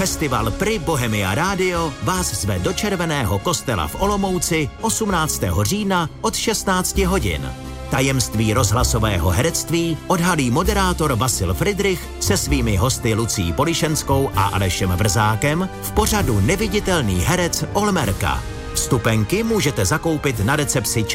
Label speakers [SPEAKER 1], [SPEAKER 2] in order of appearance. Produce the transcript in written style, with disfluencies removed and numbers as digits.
[SPEAKER 1] Festival Pri Bohemia Radio vás zve do Červeného kostela v Olomouci 18. října od 16 hodin. Tajemství rozhlasového herectví odhalí moderátor Vasil Fridrich se svými hosty Lucí Polišenskou a Alešem Vrzákem v pořadu Neviditelný herec Olmerka. Vstupenky můžete zakoupit na recepci